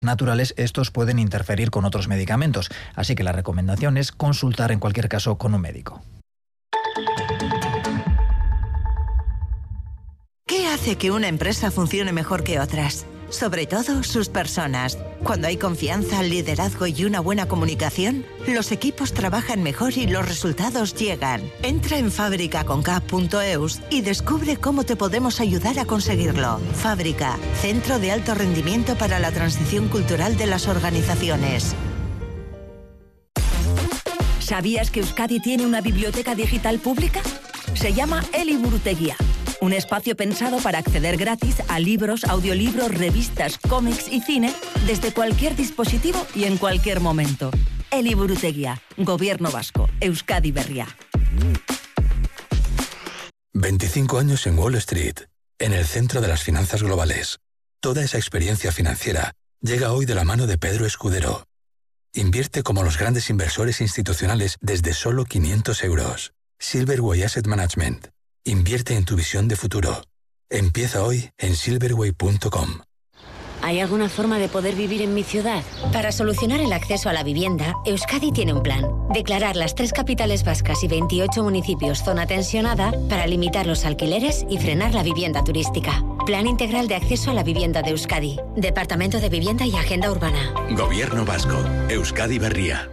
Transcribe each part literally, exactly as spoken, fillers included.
naturales, estos pueden interferir con otros medicamentos, así que la recomendación es consultar en cualquier caso con un médico. ¿Qué hace que una empresa funcione mejor que otras? Sobre todo sus personas. Cuando hay confianza, liderazgo y una buena comunicación, los equipos trabajan mejor y los resultados llegan. Entra en fábrica con k punto e u s y descubre cómo te podemos ayudar a conseguirlo. Fábrica, centro de alto rendimiento para la transición cultural de las organizaciones. ¿Sabías que Euskadi tiene una biblioteca digital pública? Se llama Eliburutegia. Un espacio pensado para acceder gratis a libros, audiolibros, revistas, cómics y cine desde cualquier dispositivo y en cualquier momento. Eliburutegia, Gobierno Vasco, Euskadi Berria. veinticinco años en Wall Street, en el centro de las finanzas globales. Toda esa experiencia financiera llega hoy de la mano de Pedro Escudero. Invierte como los grandes inversores institucionales desde solo quinientos euros. Silverway Asset Management. Invierte en tu visión de futuro. Empieza hoy en silverway punto com. ¿Hay alguna forma de poder vivir en mi ciudad? Para solucionar el acceso a la vivienda, Euskadi tiene un plan. Declarar las tres capitales vascas y veintiocho municipios zona tensionada para limitar los alquileres y frenar la vivienda turística. Plan Integral de Acceso a la Vivienda de Euskadi. Departamento de Vivienda y Agenda Urbana. Gobierno Vasco. Euskadi Berria.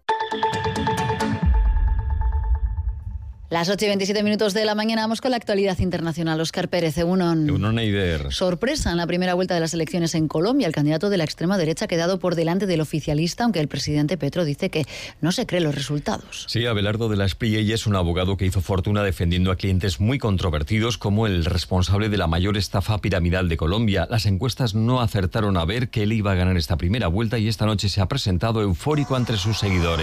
Las ocho y veintisiete minutos de la mañana, vamos con la actualidad internacional. Óscar Pérez, Egunon. Egunon, Eider. Sorpresa en la primera vuelta de las elecciones en Colombia. El candidato de la extrema derecha ha quedado por delante del oficialista, aunque el presidente Petro dice que no se cree los resultados. Sí, Abelardo de la Espriella es un abogado que hizo fortuna defendiendo a clientes muy controvertidos como el responsable de la mayor estafa piramidal de Colombia. Las encuestas no acertaron a ver que él iba a ganar esta primera vuelta y esta noche se ha presentado eufórico entre sus seguidores.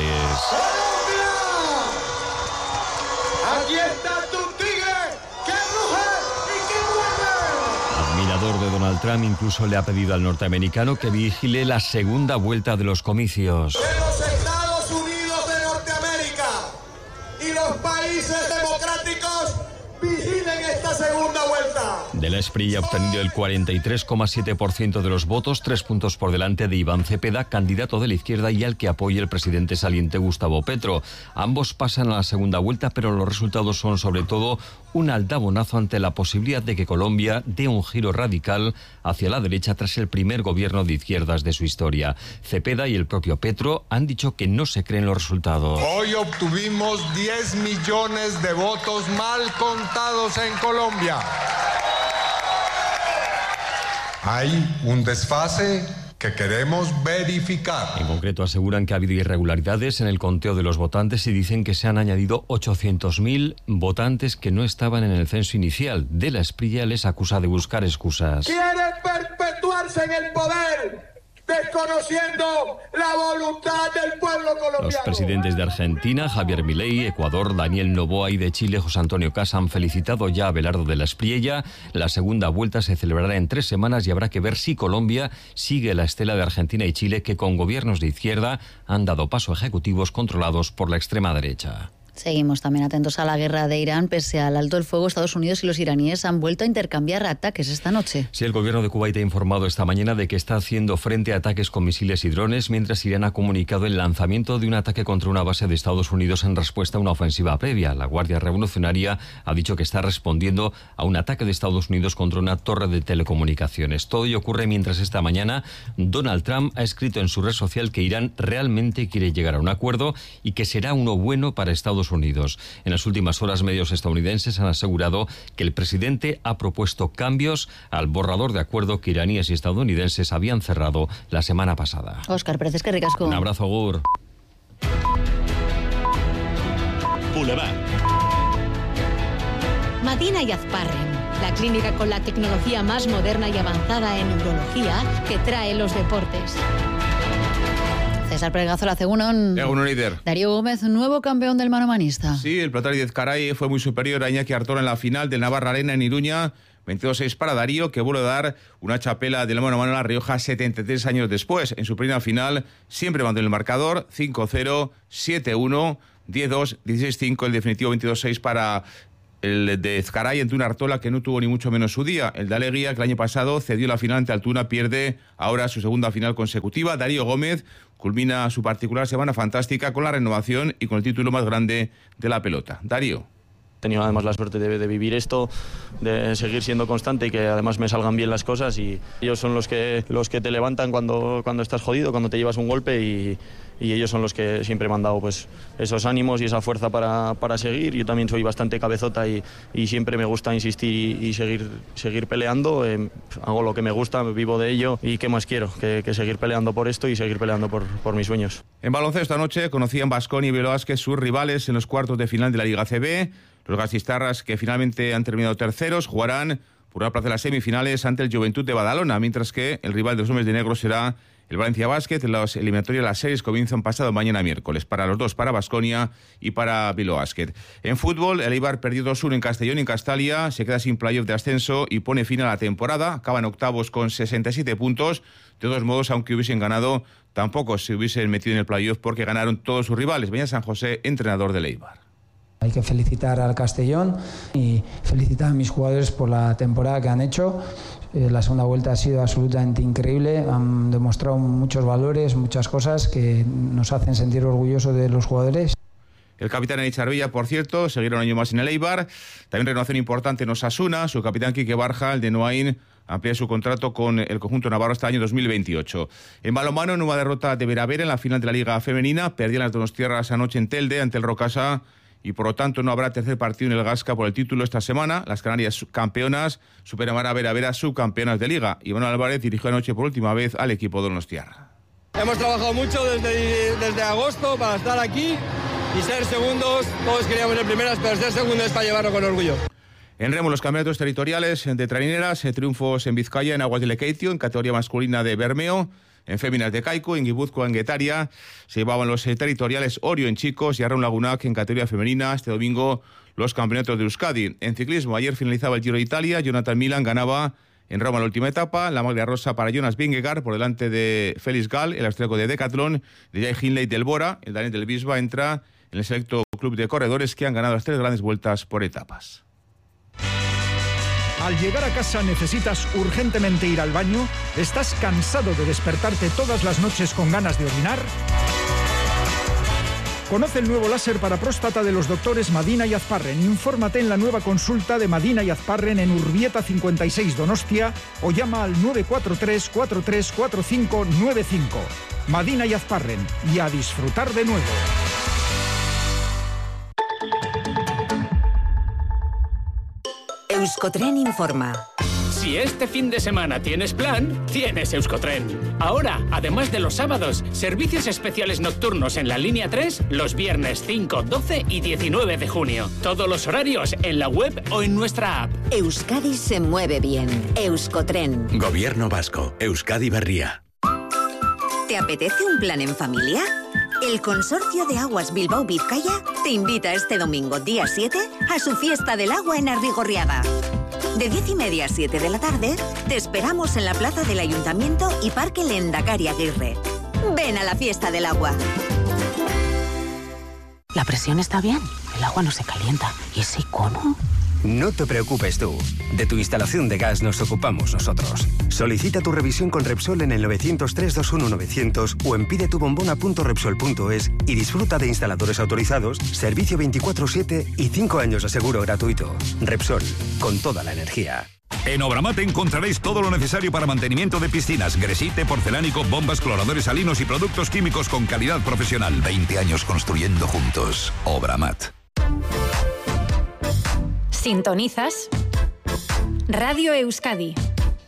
De Donald Trump incluso le ha pedido al norteamericano que vigile la segunda vuelta de los comicios. De los Estados Unidos de Norteamérica y los países democráticos vigilen esta segunda vuelta. De la Espriella ha obtenido el cuarenta y tres coma siete por ciento de los votos, tres puntos por delante de Iván Cepeda, candidato de la izquierda y al que apoya el presidente saliente Gustavo Petro. Ambos pasan a la segunda vuelta, pero los resultados son sobre todo un aldabonazo ante la posibilidad de que Colombia dé un giro radical hacia la derecha tras el primer gobierno de izquierdas de su historia. Cepeda y el propio Petro han dicho que no se creen los resultados. Hoy obtuvimos diez millones de votos mal contados en Colombia. Hay un desfase que queremos verificar. En concreto aseguran que ha habido irregularidades en el conteo de los votantes y dicen que se han añadido ochocientos mil votantes que no estaban en el censo inicial. De la Espriella les acusa de buscar excusas. Quieren perpetuarse en el poder, desconociendo la voluntad del pueblo colombiano. Los presidentes de Argentina, Javier Milei, Ecuador, Daniel Noboa y de Chile, José Antonio Casa, han felicitado ya a Abelardo de la Espriella. La segunda vuelta se celebrará en tres semanas y habrá que ver si Colombia sigue la estela de Argentina y Chile, que con gobiernos de izquierda han dado paso a ejecutivos controlados por la extrema derecha. Seguimos también atentos a la guerra de Irán. Pese al alto el fuego, Estados Unidos y los iraníes han vuelto a intercambiar ataques esta noche. Sí, el gobierno de Kuwait ha informado esta mañana de que está haciendo frente a ataques con misiles y drones, mientras Irán ha comunicado el lanzamiento de un ataque contra una base de Estados Unidos en respuesta a una ofensiva previa. La Guardia Revolucionaria ha dicho que está respondiendo a un ataque de Estados Unidos contra una torre de telecomunicaciones. Todo ello ocurre mientras esta mañana Donald Trump ha escrito en su red social que Irán realmente quiere llegar a un acuerdo y que será uno bueno para Estados Unidos. En las últimas horas, medios estadounidenses han asegurado que el presidente ha propuesto cambios al borrador de acuerdo que iraníes y estadounidenses habían cerrado la semana pasada. Óscar Pérez, que ricasco. Un abrazo, agur. Boulevard. Madina y Azparren, la clínica con la tecnología más moderna y avanzada en neurología que trae los deportes. César Pérez Gazola, Egunon. Egunon, líder. Darío Gómez, nuevo campeón del manomanista. Sí, el Platari de Ezcaray fue muy superior a Iñaki Artola en la final del Navarra Arena en Iruña. veintidós seis para Darío, que vuelve a dar una chapela del mano a mano a La Rioja setenta y tres años después. En su primera final siempre mandó el marcador cinco cero, siete uno, diez dos, dieciséis cinco, el definitivo veintidós seis para el de Ezcaray ante un Artola que no tuvo ni mucho menos su día. El de Aleguía, que el año pasado cedió la final ante Altuna, pierde ahora su segunda final consecutiva. Darío Gómez culmina su particular semana fantástica con la renovación y con el título más grande de la pelota. Darío. He tenido además la suerte de, de vivir esto, de seguir siendo constante y que además me salgan bien las cosas, y ellos son los que, los que te levantan cuando, cuando estás jodido, cuando te llevas un golpe, y, y ellos son los que siempre me han dado pues, esos ánimos y esa fuerza para, para seguir. Yo también soy bastante cabezota y, y siempre me gusta insistir y, y seguir, seguir peleando. Eh, hago lo que me gusta, vivo de ello, y ¿qué más quiero? Que, que seguir peleando por esto y seguir peleando por, por mis sueños. En baloncesto anoche conocían Baskonia y Bilbao Basket sus rivales en los cuartos de final de la Liga A C B. Los gasistarras, que finalmente han terminado terceros, jugarán por una plaza de las semifinales ante el Juventud de Badalona, mientras que el rival de los hombres de negro será el Valencia Basket. Las eliminatorias de las series comienzan pasado mañana miércoles, para los dos, para Baskonia y para Bilbao Basket. En fútbol, el Eibar perdió dos uno en Castellón y en Castalia, se queda sin playoff de ascenso y pone fin a la temporada. Acaban octavos con sesenta y siete puntos. De todos modos, aunque hubiesen ganado, tampoco se hubiesen metido en el playoff porque ganaron todos sus rivales. Beñat San José, entrenador del Eibar. Hay que felicitar al Castellón y felicitar a mis jugadores por la temporada que han hecho. Eh, la segunda vuelta ha sido absolutamente increíble. Han demostrado muchos valores, muchas cosas que nos hacen sentir orgullosos de los jugadores. El capitán Eichar Villa, por cierto, seguirá un año más en el Eibar. También renovación importante en Osasuna. Su capitán Quique Barja, el de Noain, amplía su contrato con el conjunto navarro hasta el año dos mil veintiocho. En balonmano, nueva derrota de Beraber en la final de la Liga Femenina. Perdían las donostiarras anoche en Telde ante el Rocasa, y por lo tanto no habrá tercer partido en el Gasca por el título esta semana. Las Canarias campeonas superarán a Bera subcampeonas de Liga. Iván Álvarez dirigió anoche por última vez al equipo donostiarra. Hemos trabajado mucho desde, desde agosto para estar aquí y ser segundos. Todos queríamos ser primeras, pero ser segundos es para llevarlo con orgullo. En remo, los campeonatos territoriales de traineras, triunfos en Vizcaya, en Aguas de Lekeitio, en categoría masculina de Bermeo, en féminas de Kaiku, en Guipúzcoa, en Guetaria. Se llevaban los eh, territoriales Orio en chicos y Arraun Lagunac en categoría femenina. Este domingo los campeonatos de Euskadi. En ciclismo, ayer finalizaba el Giro de Italia. Jonathan Milan ganaba en Roma la última etapa. La maglia rosa para Jonas Vingegaard por delante de Félix Gall, el austríaco de Decathlon, de Jai Hindley del Bora. El danés del Bisba entra en el selecto club de corredores que han ganado las tres grandes vueltas por etapas. Al llegar a casa necesitas urgentemente ir al baño. ¿Estás cansado de despertarte todas las noches con ganas de orinar? Conoce el nuevo láser para próstata de los doctores Madina y Azparren. Infórmate en la nueva consulta de Madina y Azparren en Urbieta cincuenta y seis Donostia o llama al nueve cuatro tres, cuatro tres cuatro cinco nueve cinco. Madina y Azparren, y a disfrutar de nuevo. Euskotren informa. Si este fin de semana tienes plan, tienes Euskotren. Ahora, además de los sábados, servicios especiales nocturnos en la línea tres los viernes cinco, doce y diecinueve de junio. Todos los horarios en la web o en nuestra app. Euskadi se mueve bien. Euskotren. Gobierno Vasco. Euskadi Berria. ¿Te apetece un plan en familia? El Consorcio de Aguas Bilbao Vizcaya te invita este domingo, día siete, a su fiesta del agua en Arrigorriaga. De diez y media a siete de la tarde, te esperamos en la plaza del Ayuntamiento y Parque Lendakari Aguirre. Ven a la fiesta del agua. La presión está bien, el agua no se calienta. ¿Y ese icono? No te preocupes tú. De tu instalación de gas nos ocupamos nosotros. Solicita tu revisión con Repsol en el nueve cero tres, dos uno nueve cero cero o en pidetubombona punto repsol punto es y disfruta de instaladores autorizados, servicio veinticuatro siete y cinco años de seguro gratuito. Repsol, con toda la energía. En Obramat encontraréis todo lo necesario para mantenimiento de piscinas, gresite, porcelánico, bombas, cloradores salinos y productos químicos con calidad profesional. veinte años construyendo juntos. Obramat. Sintonizas Radio Euskadi.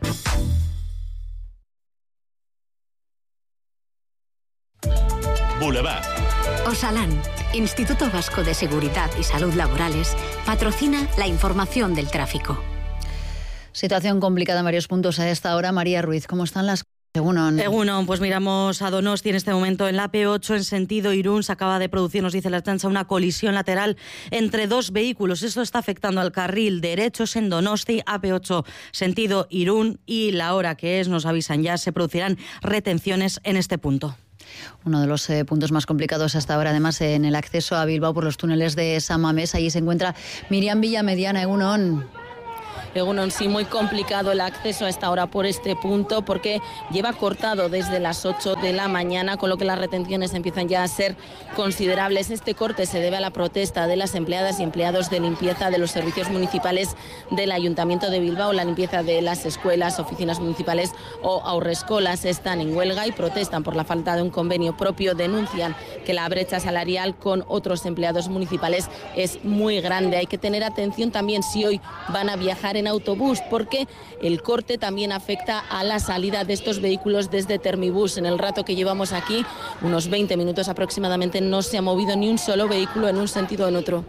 Boulevard. Osalan, Instituto Vasco de Seguridad y Salud Laborales, patrocina la información del tráfico. Situación complicada en varios puntos a esta hora. María Ruiz, ¿cómo están las cosas? Egunon. Egunon, pues miramos a Donosti en este momento en la A P ocho en sentido Irún. Se acaba de producir, nos dice la Ertzaintza, una colisión lateral entre dos vehículos. Esto está afectando al carril derechos en Donosti, A P ocho sentido Irún, y la hora que es, nos avisan ya, se producirán retenciones en este punto. Uno de los eh, puntos más complicados hasta ahora, además, en el acceso a Bilbao por los túneles de San Mamés. Allí se encuentra Miriam Villamediana, Egunon. Egunon, sí, muy complicado el acceso a esta hora por este punto porque lleva cortado desde las ocho de la mañana, con lo que las retenciones empiezan ya a ser considerables. Este corte se debe a la protesta de las empleadas y empleados de limpieza de los servicios municipales del Ayuntamiento de Bilbao. La limpieza de las escuelas, oficinas municipales o haurreskolas están en huelga y protestan por la falta de un convenio propio. Denuncian que la brecha salarial con otros empleados municipales es muy grande. Hay que tener atención también si hoy van a viajar en autobús, porque el corte también afecta a la salida de estos vehículos desde Termibus. En el rato que llevamos aquí, unos veinte minutos aproximadamente, no se ha movido ni un solo vehículo en un sentido o en otro.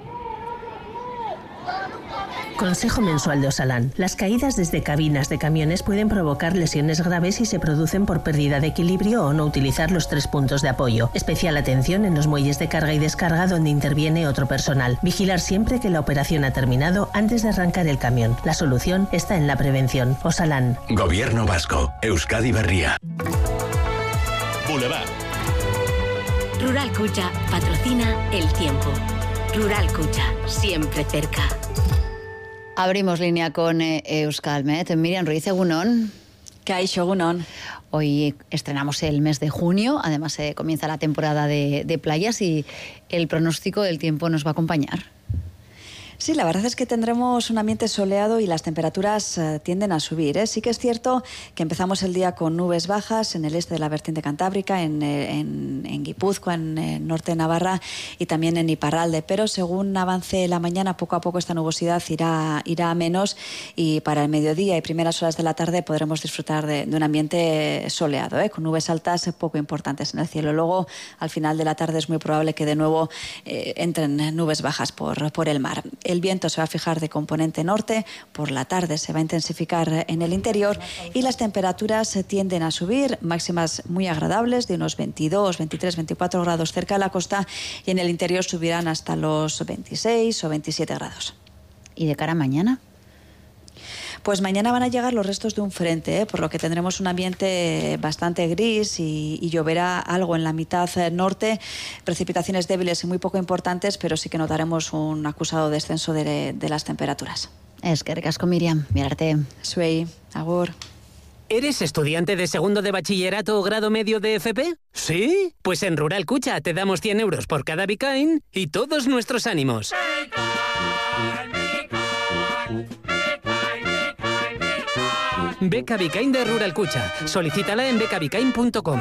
Consejo mensual de Osalan. Las caídas desde cabinas de camiones pueden provocar lesiones graves si se producen por pérdida de equilibrio o no utilizar los tres puntos de apoyo. Especial atención en los muelles de carga y descarga donde interviene otro personal. Vigilar siempre que la operación ha terminado antes de arrancar el camión. La solución está en la prevención. Osalan. Gobierno Vasco. Euskadi Berria. Boulevard. Rural Cucha patrocina el tiempo. Rural Cucha, siempre cerca. Abrimos línea con eh, Euskalmet. Miriam Ruiz, Egunon. Kaixo, Egunon. Hoy estrenamos el mes de junio, además eh, comienza la temporada de, de playas y el pronóstico del tiempo nos va a acompañar. Sí, la verdad es que tendremos un ambiente soleado y las temperaturas eh, tienden a subir, ¿eh? Sí que es cierto que empezamos el día con nubes bajas en el este de la vertiente cantábrica, en, en, en Guipúzcoa, en el norte de Navarra y también en Iparralde, pero según avance la mañana, poco a poco esta nubosidad irá, irá a menos y para el mediodía y primeras horas de la tarde podremos disfrutar de, de un ambiente soleado, ¿eh? Con nubes altas poco importantes en el cielo. Luego, al final de la tarde es muy probable que de nuevo eh, entren nubes bajas por, por el mar. El viento se va a fijar de componente norte, por la tarde se va a intensificar en el interior y las temperaturas tienden a subir, máximas muy agradables de unos veintidós, veintitrés, veinticuatro grados cerca de la costa y en el interior subirán hasta los veintiséis o veintisiete grados. ¿Y de cara a mañana? Pues mañana van a llegar los restos de un frente, ¿eh? Por lo que tendremos un ambiente bastante gris y, y lloverá algo en la mitad norte, precipitaciones débiles y muy poco importantes, pero sí que notaremos un acusado descenso de, de las temperaturas. Es que recasco, Miriam, mirarte. Suey, agur. ¿Eres estudiante de segundo de bachillerato o grado medio de F P? ¿Sí? Pues en Rural Cucha te damos cien euros por cada Bicain y todos nuestros ánimos. Beca Bicain de Rural Cucha. Solicítala en beca bicain punto com.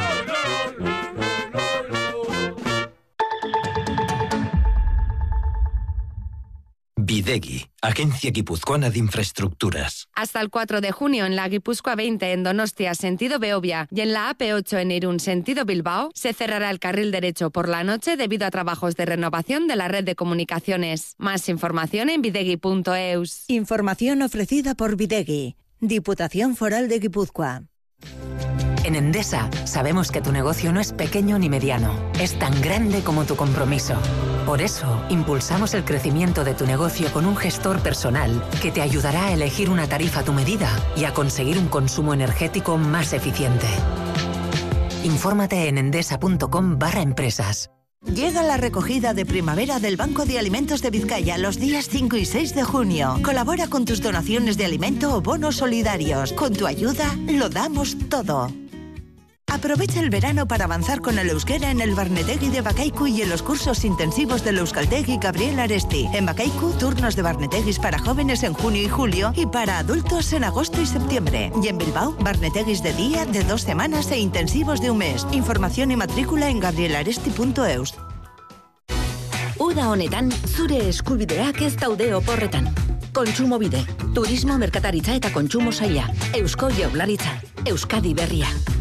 Bidegi, Agencia Guipuzcoana de Infraestructuras. Hasta el cuatro de junio en la Guipúzcoa veinte en Donostia, sentido Beovia, y en la A P ocho en Irún, sentido Bilbao, se cerrará el carril derecho por la noche debido a trabajos de renovación de la red de comunicaciones. Más información en bidegi punto eus. Información ofrecida por Bidegi, Diputación Foral de Guipúzcoa. En Endesa sabemos que tu negocio no es pequeño ni mediano, es tan grande como tu compromiso. Por eso, impulsamos el crecimiento de tu negocio con un gestor personal que te ayudará a elegir una tarifa a tu medida y a conseguir un consumo energético más eficiente. Infórmate en endesa punto com barra empresas. Llega la recogida de primavera del Banco de Alimentos de Vizcaya los días cinco y seis de junio. Colabora con tus donaciones de alimento o bonos solidarios. Con tu ayuda, lo damos todo. Aprovecha el verano para avanzar con el euskera en el Barnetegui de Bakaiku y en los cursos intensivos del Euskaltegi Gabriel Aresti. En Bakaiku, turnos de Barnetegis para jóvenes en junio y julio y para adultos en agosto y septiembre. Y en Bilbao, Barnetegis de día, de dos semanas e intensivos de un mes. Información y matrícula en gabrielaresti punto eus. Uda honetan, zure eskubideak ez daude oporretan. Kontsumobide, turismo, merkataritza eta kontsumo saila. Eusko Jaurlaritza, Euskadi Berria.